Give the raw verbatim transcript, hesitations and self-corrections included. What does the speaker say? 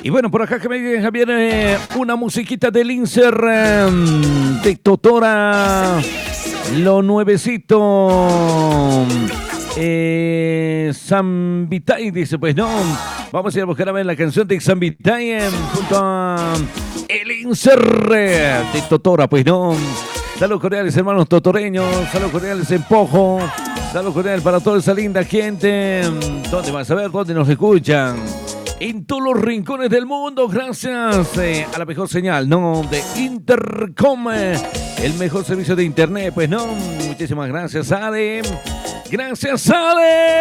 Y bueno, por acá que me digan, Javier, eh, una musiquita del Inser eh, de Totora, lo nuevecito. Eh, Zambitay dice, pues no, vamos a ir a buscar a ver la canción de Zambitay eh, junto a el Inser eh, de Totora, pues no. Saludos cordiales, hermanos totoreños, saludos cordiales en Pojo, saludos cordiales para toda esa linda gente. ¿Dónde vas a ver? ¿Dónde nos escuchan? En todos los rincones del mundo, gracias eh, a la mejor señal, ¿no? De Intercom, eh, el mejor servicio de internet, pues no. Muchísimas gracias, Ale. Gracias, Ale.